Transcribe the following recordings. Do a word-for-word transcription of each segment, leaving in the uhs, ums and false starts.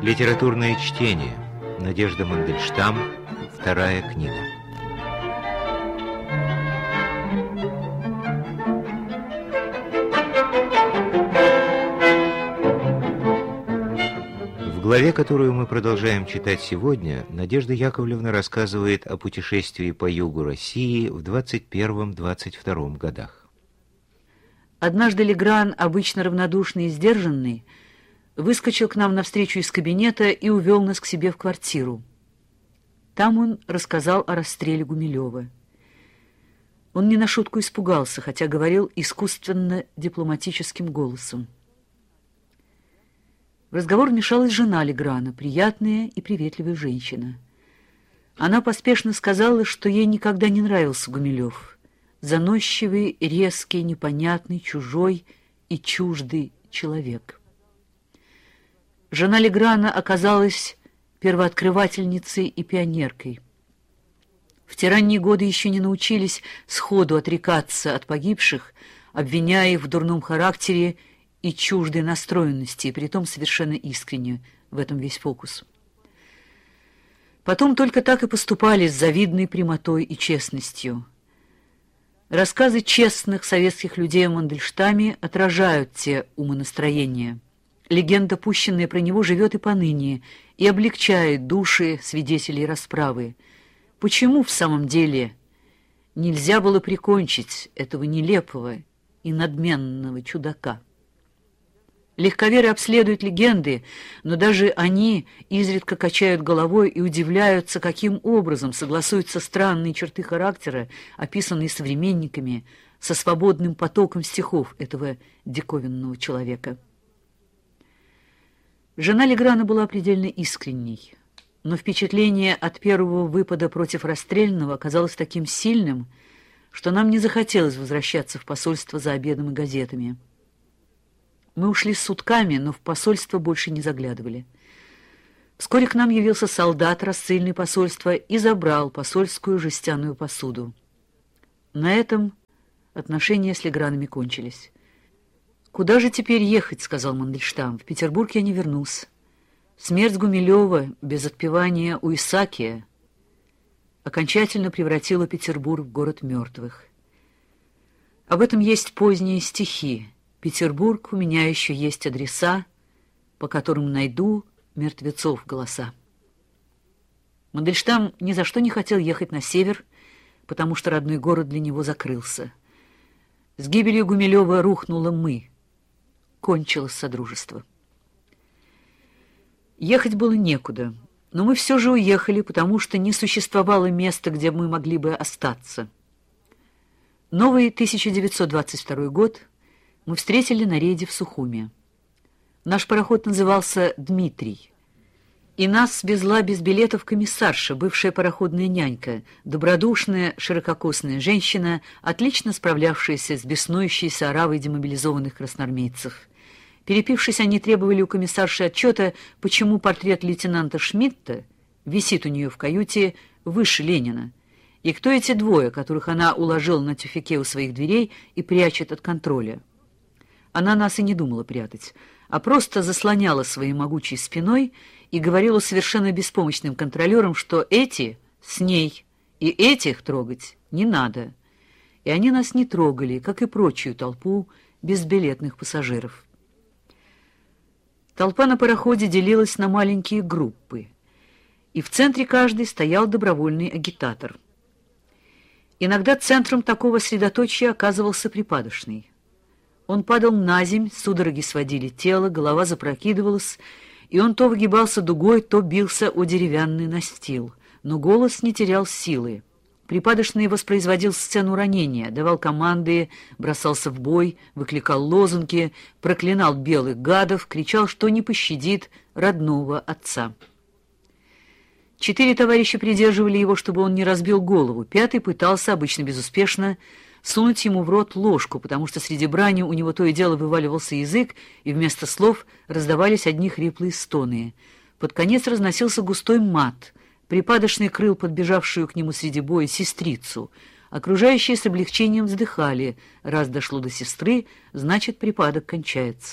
Литературное чтение. Надежда Мандельштам. Вторая книга. В главе, которую мы продолжаем читать сегодня, Надежда Яковлевна рассказывает о путешествии по югу России в двадцать первом — двадцать втором годах. Однажды Легран, обычно равнодушный и сдержанный, выскочил к нам навстречу из кабинета и увел нас к себе в квартиру. Там он рассказал о расстреле Гумилева. Он не на шутку испугался, хотя говорил искусственно-дипломатическим голосом. В разговор вмешалась жена Леграна, приятная и приветливая женщина. Она поспешно сказала, что ей никогда не нравился Гумилев. Заносчивый, резкий, непонятный, чужой и чуждый человек. Жена Леграна оказалась первооткрывательницей и пионеркой. В те ранние годы еще не научились сходу отрекаться от погибших, обвиняя их в дурном характере и чуждой настроенности, и притом совершенно искренне. В этом весь фокус. Потом только так и поступали с завидной прямотой и честностью. Рассказы честных советских людей о Мандельштаме отражают те умонастроения. Легенда, пущенная про него, живет и поныне, и облегчает души свидетелей расправы. Почему в самом деле нельзя было прикончить этого нелепого и надменного чудака? Легковеры обследуют легенды, но даже они изредка качают головой и удивляются, каким образом согласуются странные черты характера, описанные современниками, со свободным потоком стихов этого диковинного человека. Жена Леграна была предельно искренней, но впечатление от первого выпада против расстрельного оказалось таким сильным, что нам не захотелось возвращаться в посольство за обедом и газетами. Мы ушли с сутками, но в посольство больше не заглядывали. Вскоре к нам явился солдат рассыльный посольства и забрал посольскую жестяную посуду. На этом отношения с Легранами кончились. «Куда же теперь ехать?» — сказал Мандельштам. «В Петербург я не вернусь. Смерть Гумилева без отпевания у Исаакия окончательно превратила Петербург в город мертвых. Об этом есть поздние стихи. Петербург, у меня еще есть адреса, по которым найду мертвецов голоса». Мандельштам ни за что не хотел ехать на север, потому что родной город для него закрылся. С гибелью Гумилева рухнуло «мы». Кончилось содружество. Ехать было некуда, но мы все же уехали, потому что не существовало места, где мы могли бы остаться. Новый тысяча девятьсот двадцать второй год мы встретили на рейде в Сухуми. Наш пароход назывался «Дмитрий». И нас везла без билетов комиссарша, бывшая пароходная нянька, добродушная, ширококосная женщина, отлично справлявшаяся с беснующейся оравой демобилизованных красноармейцев. Перепившись, они требовали у комиссарши отчета, почему портрет лейтенанта Шмидта висит у нее в каюте выше Ленина, и кто эти двое, которых она уложила на тюфяке у своих дверей и прячет от контроля. Она нас и не думала прятать, а просто заслоняла своей могучей спиной и говорила совершенно беспомощным контролерам, что эти с ней и этих трогать не надо. И они нас не трогали, как и прочую толпу безбилетных пассажиров. Толпа на пароходе делилась на маленькие группы, и в центре каждой стоял добровольный агитатор. Иногда центром такого средоточия оказывался припадочный. Он падал на земь, судороги сводили тело, голова запрокидывалась, и он то выгибался дугой, то бился о деревянный настил, но голос не терял силы. Припадочный воспроизводил сцену ранения, давал команды, бросался в бой, выкликал лозунги, проклинал белых гадов, кричал, что не пощадит родного отца. Четыре товарища придерживали его, чтобы он не разбил голову. Пятый пытался, обычно безуспешно, сунуть ему в рот ложку, потому что среди брани у него то и дело вываливался язык, и вместо слов раздавались одни хриплые стоны. Под конец разносился густой мат. Припадочный крыл подбежавшую к нему среди боя сестрицу. Окружающие с облегчением вздыхали. Раз дошло до сестры, значит, припадок кончается.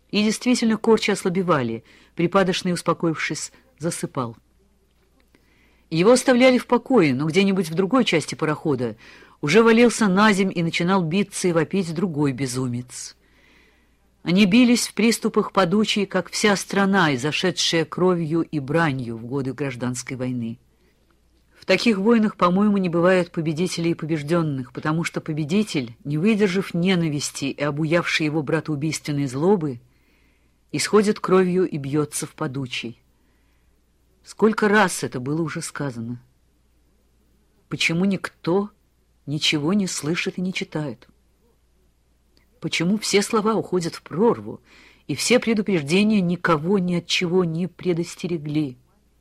И действительно, корчи ослабевали, припадочный, успокоившись, засыпал. Его оставляли в покое, но где-нибудь в другой части парохода уже валился на земь и начинал биться и вопить другой безумец. Они бились в приступах подучий, как вся страна, изошедшая кровью и бранью в годы гражданской войны. В таких войнах, по-моему, не бывает победителей и побежденных, потому что победитель, не выдержав ненависти и обуявший его братоубийственной злобы, исходит кровью и бьется в подучий. Сколько раз это было уже сказано? Почему никто ничего не слышит и не читает? Почему все слова уходят в прорву, и все предупреждения никого ни от чего не предостерегли?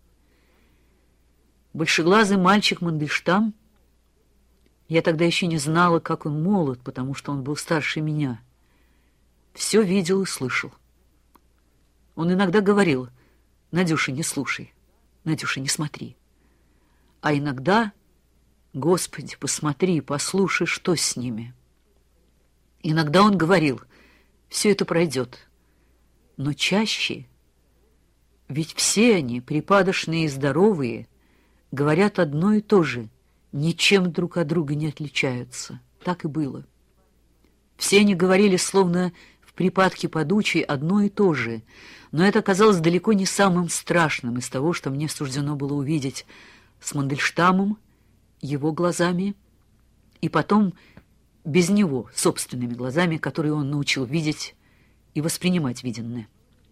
Большеглазый мальчик Мандельштам, я тогда еще не знала, как он молод, потому что он был старше меня, все видел и слышал. Он иногда говорил: «Надюша, не слушай, Надюша, не смотри». А иногда: «Господи, посмотри, послушай, что с ними». Иногда он говорил: «Все это пройдет». Но чаще, ведь все они, припадочные и здоровые, говорят одно и то же, ничем друг от друга не отличаются. Так и было. Все они говорили, словно в припадке подучей, одно и то же, но это оказалось далеко не самым страшным из того, что мне суждено было увидеть с Мандельштамом, его глазами, и потом без него, собственными глазами, которые он научил видеть и воспринимать виденное.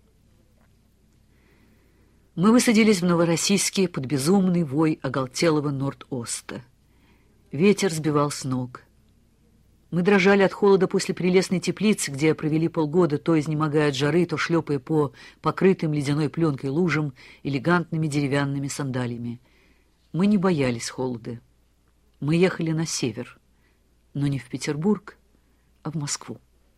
Мы высадились в Новороссийске под безумный вой оголтелого Норд-Оста. Ветер сбивал с ног. Мы дрожали от холода после прелестной теплицы, где провели полгода, то изнемогая от жары, то шлепая по покрытым ледяной пленкой лужам элегантными деревянными сандалиями. Мы не боялись холода. Мы ехали на север, но не в Петербург, а в Москву.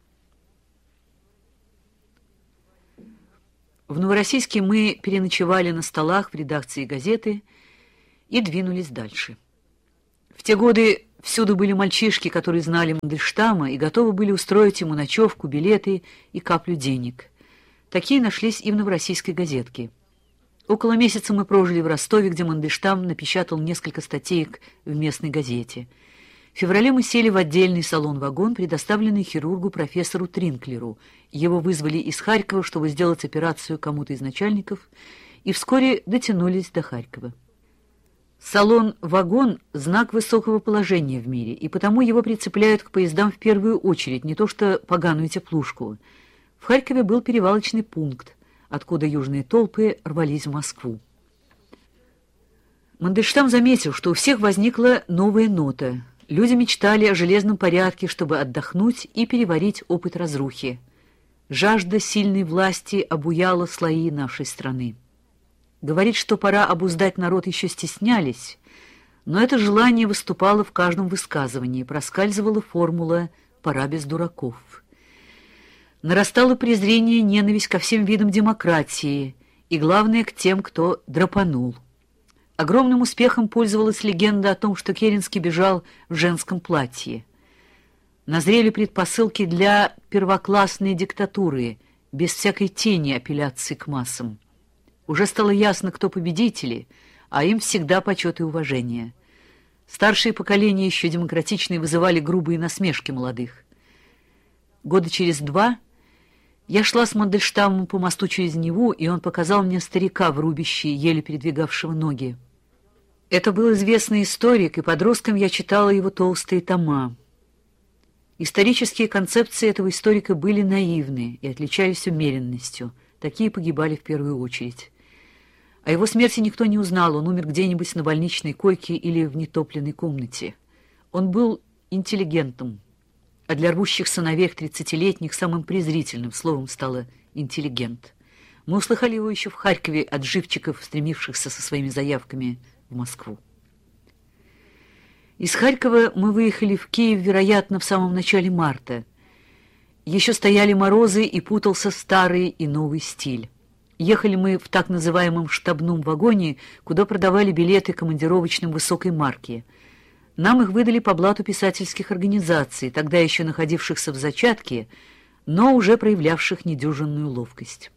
В Новороссийске мы переночевали на столах в редакции газеты и двинулись дальше. В те годы всюду были мальчишки, которые знали Мандельштама и готовы были устроить ему ночевку, билеты и каплю денег. Такие нашлись и в Новороссийской газетке. Около месяца мы прожили в Ростове, где Мандельштам напечатал несколько статеек в местной газете. В феврале мы сели в отдельный салон-вагон, предоставленный хирургу профессору Тринклеру. Его вызвали из Харькова, чтобы сделать операцию кому-то из начальников, и вскоре дотянулись до Харькова. Салон-вагон — знак высокого положения в мире, и потому его прицепляют к поездам в первую очередь, не то что поганую теплушку. В Харькове был перевалочный пункт, откуда южные толпы рвались в Москву. Мандельштам заметил, что у всех возникла новая нота. Люди мечтали о железном порядке, чтобы отдохнуть и переварить опыт разрухи. Жажда сильной власти обуяла слои нашей страны. Говорит, что пора обуздать народ, еще стеснялись, но это желание выступало в каждом высказывании, проскальзывала формула «пора без дураков». Нарастало презрение, ненависть ко всем видам демократии и, главное, к тем, кто драпанул. Огромным успехом пользовалась легенда о том, что Керенский бежал в женском платье. Назрели предпосылки для первоклассной диктатуры, без всякой тени апелляции к массам. Уже стало ясно, кто победители, а им всегда почет и уважение. Старшие поколения, еще демократичные, вызывали грубые насмешки молодых. Года через два я шла с Мандельштамом по мосту через Неву, и он показал мне старика в рубище, еле передвигавшего ноги. Это был известный историк, и подростком я читала его толстые тома. Исторические концепции этого историка были наивны и отличались умеренностью. Такие погибали в первую очередь. О его смерти никто не узнал, он умер где-нибудь на больничной койке или в нетопленной комнате. Он был интеллигентом, а для рвущих сыновей тридцатилетних самым презрительным словом стало «интеллигент». Мы услыхали его еще в Харькове от живчиков, стремившихся со своими заявками в Москву. Из Харькова мы выехали в Киев, вероятно, в самом начале марта. Еще стояли морозы, и путался старый и новый стиль. Ехали мы в так называемом штабном вагоне, куда продавали билеты командировочным высокой марки. Нам их выдали по блату писательских организаций, тогда еще находившихся в зачатке, но уже проявлявших недюжинную ловкость.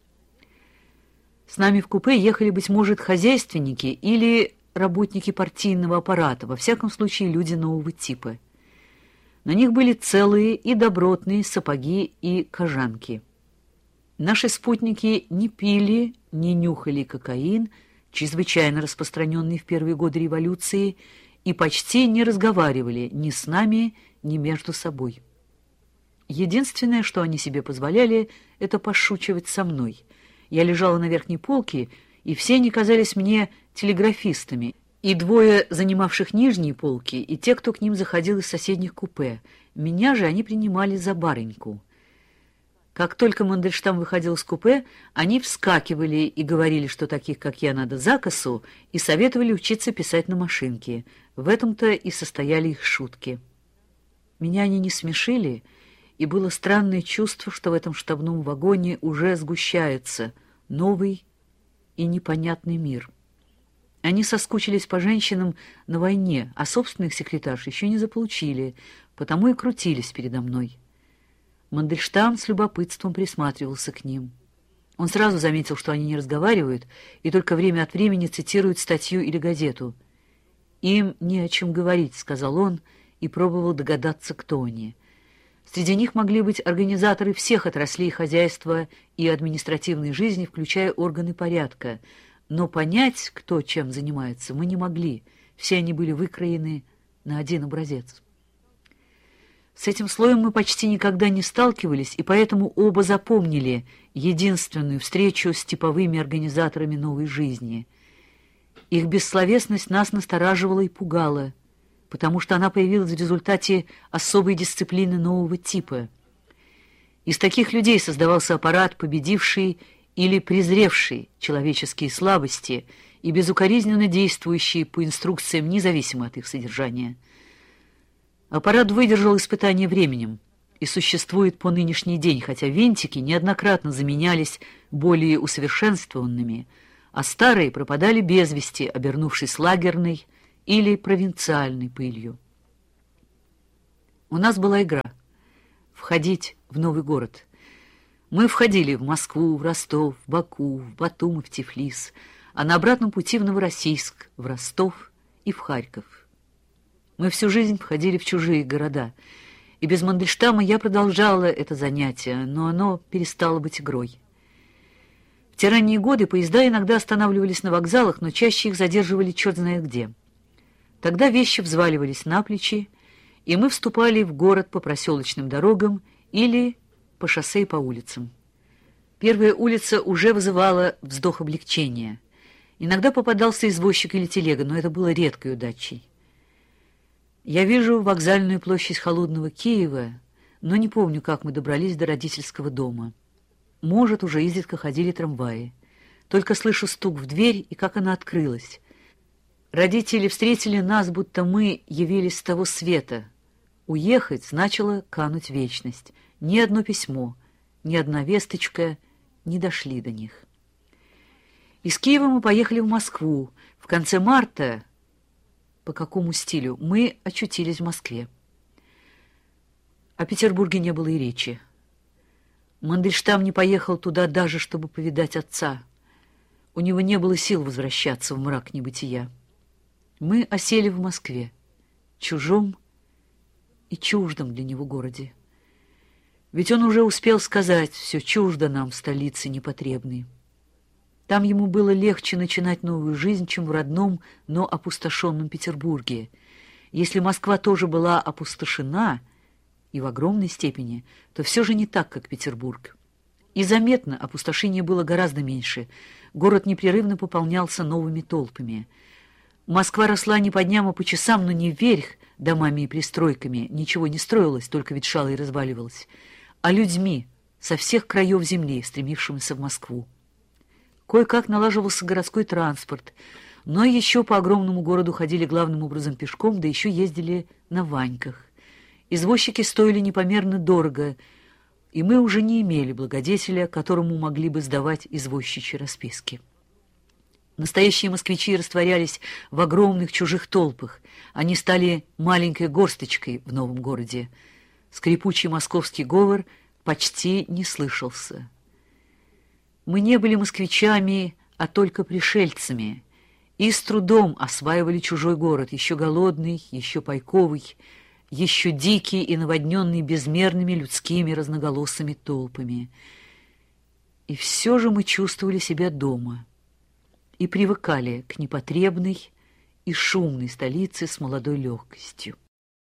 С нами в купе ехали, быть может, хозяйственники или работники партийного аппарата, во всяком случае люди нового типа. На них были целые и добротные сапоги и кожанки. Наши спутники не пили, не нюхали кокаин, чрезвычайно распространенный в первые годы революции, и почти не разговаривали ни с нами, ни между собой. Единственное, что они себе позволяли, это пошучивать со мной. Я лежала на верхней полке, и все они казались мне телеграфистами, и двое занимавших нижние полки, и те, кто к ним заходил из соседних купе. Меня же они принимали за барыньку. Как только Мандельштам выходил из купе, они вскакивали и говорили, что таких, как я, надо за косу, и советовали учиться писать на машинке. В этом-то и состояли их шутки. Меня они не смешили, и было странное чувство, что в этом штабном вагоне уже сгущается новый и непонятный мир. Они соскучились по женщинам на войне, а собственных секретарш еще не заполучили, потому и крутились передо мной. Мандельштам с любопытством присматривался к ним. Он сразу заметил, что они не разговаривают, и только время от времени цитируют статью или газету. «Им не о чем говорить», — сказал он, и пробовал догадаться, кто они. Среди них могли быть организаторы всех отраслей хозяйства и административной жизни, включая органы порядка, но понять, кто чем занимается, мы не могли. Все они были выкроены на один образец. С этим слоем мы почти никогда не сталкивались, и поэтому оба запомнили единственную встречу с типовыми организаторами новой жизни. Их бессловесность нас настораживала и пугала, потому что она появилась в результате особой дисциплины нового типа. Из таких людей создавался аппарат, победивший или презревший человеческие слабости и безукоризненно действующий по инструкциям, независимо от их содержания. Аппарат выдержал испытание временем и существует по нынешний день, хотя винтики неоднократно заменялись более усовершенствованными, а старые пропадали без вести, обернувшись лагерной или провинциальной пылью. У нас была игра — входить в новый город. Мы входили в Москву, в Ростов, в Баку, в Батум и в Тифлис, а на обратном пути в Новороссийск, в Ростов и в Харьков. Мы всю жизнь входили в чужие города, и без Мандельштама я продолжала это занятие, но оно перестало быть игрой. В те ранние годы поезда иногда останавливались на вокзалах, но чаще их задерживали черт знает где. Тогда вещи взваливались на плечи, и мы вступали в город по проселочным дорогам или по шоссе и по улицам. Первая улица уже вызывала вздох облегчения. Иногда попадался извозчик или телега, но это было редкой удачей. Я вижу вокзальную площадь холодного Киева, но не помню, как мы добрались до родительского дома. Может, уже изредка ходили трамваи. Только слышу стук в дверь и как она открылась. Родители встретили нас, будто мы явились с того света. Уехать значило кануть в вечность. Ни одно письмо, ни одна весточка не дошли до них. Из Киева мы поехали в Москву. В конце марта, по какому стилю, мы очутились в Москве. О Петербурге не было и речи. Мандельштам не поехал туда даже, чтобы повидать отца. У него не было сил возвращаться в мрак небытия. Мы осели в Москве, чужом и чуждом для него городе. Ведь он уже успел сказать: «Все чуждо нам, столицы непотребной». Там ему было легче начинать новую жизнь, чем в родном, но опустошенном Петербурге. Если Москва тоже была опустошена, и в огромной степени, то все же не так, как Петербург. И заметно опустошение было гораздо меньше. Город непрерывно пополнялся новыми толпами. Москва росла не по дням, а по часам, но не вверх домами и пристройками. Ничего не строилось, только ветшало и разваливалось. А людьми со всех краев земли, стремившимися в Москву. Кое-как налаживался городской транспорт, но еще по огромному городу ходили главным образом пешком, да еще ездили на ваньках. Извозчики стоили непомерно дорого, и мы уже не имели благодетеля, которому могли бы сдавать извозчичьи расписки. Настоящие москвичи растворялись в огромных чужих толпах. Они стали маленькой горсточкой в новом городе. Скрипучий московский говор почти не слышался. Мы не были москвичами, а только пришельцами, и с трудом осваивали чужой город, еще голодный, еще пайковый, еще дикий и наводненный безмерными людскими разноголосыми толпами. И все же мы чувствовали себя дома и привыкали к непотребной и шумной столице с молодой легкостью.